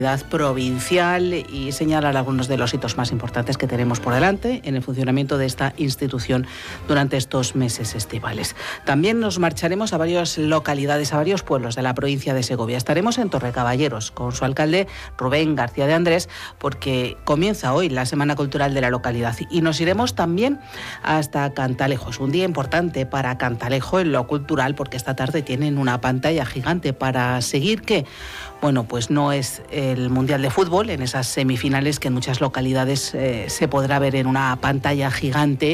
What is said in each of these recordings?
provincial y señalar algunos de los hitos más importantes que tenemos por delante en el funcionamiento de esta institución durante estos meses estivales. También nos marcharemos a varias localidades, a varios pueblos de la provincia de Segovia. Estaremos en Torrecaballeros con su alcalde Rubén García de Andrés, porque comienza hoy la Semana Cultural de la localidad, y nos iremos también hasta Cantalejo. Es un día importante para Cantalejo en lo cultural, porque esta tarde tienen una pantalla gigante para seguir que, bueno, pues no es el Mundial de Fútbol, en esas semifinales que en muchas localidades se podrá ver en una pantalla gigante,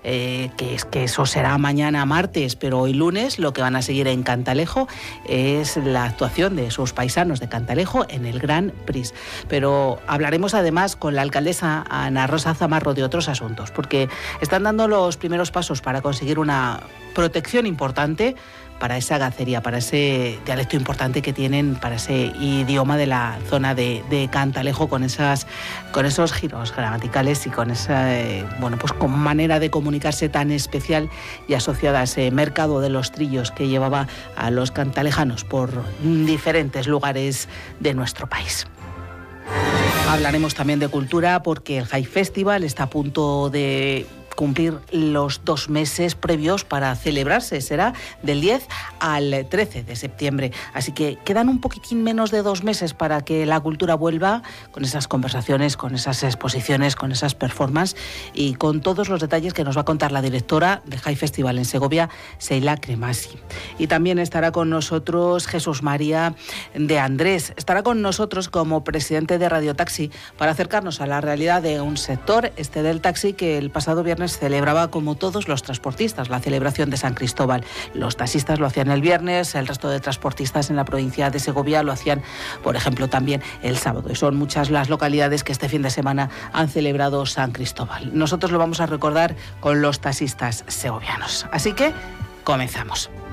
que eso será mañana martes, pero hoy lunes lo que van a seguir en Cantalejo es la actuación de sus paisanos de Cantalejo en el Grand Prix. Pero hablaremos además con la alcaldesa Ana Rosa Zamarro de otros asuntos, porque están dando los primeros pasos para conseguir una protección importante para esa gacería, para ese dialecto importante que tienen, para ese idioma de la zona de Cantalejo, con esos giros gramaticales y con esa con manera de comunicarse tan especial y asociada a ese mercado de los trillos que llevaba a los cantalejanos por diferentes lugares de nuestro país. Hablaremos también de cultura, porque el Jai Festival está a punto de cumplir los 2 meses previos para celebrarse. Será del 10 al 13 de septiembre. Así que quedan un poquitín menos de 2 meses para que la cultura vuelva, con esas conversaciones, con esas exposiciones, con esas performances y con todos los detalles que nos va a contar la directora del Jai Festival en Segovia, Seila Cremasi. Y también estará con nosotros Jesús María de Andrés. Estará con nosotros como presidente de Radio Taxi para acercarnos a la realidad de un sector, este del taxi, que el pasado viernes celebraba, como todos los transportistas, la celebración de San Cristóbal. Los taxistas lo hacían el viernes, el resto de transportistas en la provincia de Segovia lo hacían, por ejemplo, también el sábado. Y son muchas las localidades que este fin de semana han celebrado San Cristóbal. Nosotros lo vamos a recordar con los taxistas segovianos. Así que comenzamos.